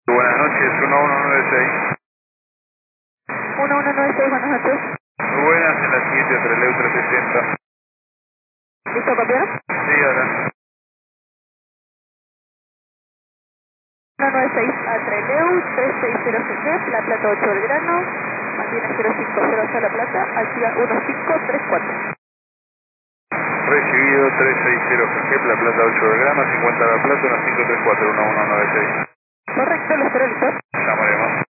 Buenas noches, 1196. 1196, buenas noches. Muy buenas, en la siguiente Treleu 360. ¿Listo, campeón? Sí, ahora. 196 a Treleu, 360 La Plata 8 Belgrano, mantiene 050 hasta La Plata, activa 1534. Recibido 360 GG, La Plata 8 Belgrano, 50 La Plata, 1534, 1196. Correcto, lo espero listo. Llamaremos.